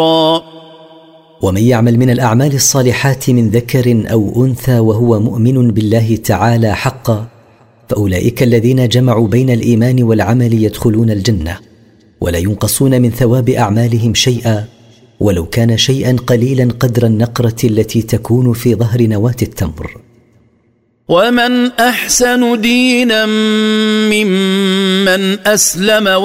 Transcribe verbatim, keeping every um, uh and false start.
ومن يعمل من الأعمال الصالحات من ذكر أو أنثى وهو مؤمن بالله تعالى حقا فأولئك الذين جمعوا بين الإيمان والعمل يدخلون الجنة ولا ينقصون من ثواب أعمالهم شيئا ولو كان شيئا قليلا قدر النقرة التي تكون في ظهر نواة التمر. ومن أحسن دينا ممن أسلم